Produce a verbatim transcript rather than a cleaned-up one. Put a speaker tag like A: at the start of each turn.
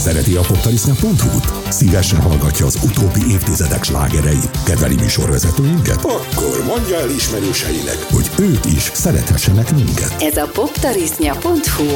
A: Szereti a poptarisznya pont hu-t? Szívesen hallgatja az utóbbi évtizedek slágereit? Kedveli műsorvezetőinket? Akkor mondja el ismerőseinek, hogy ők is szerethessenek minket.
B: Ez a poptarisznya pont hu.